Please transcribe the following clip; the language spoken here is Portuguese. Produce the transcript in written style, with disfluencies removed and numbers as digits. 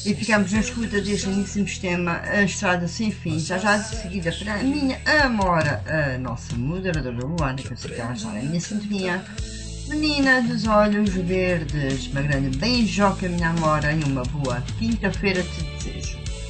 E ficamos na escuta deste lindíssimo sistema, a Estrada Sem Fim. Já de seguida para a minha amora, a nossa moderadora Luana, que eu sei que ela está na minha sintonia. Menina dos olhos verdes, uma grande beijoca, minha amora, e uma boa quinta-feira te desejo.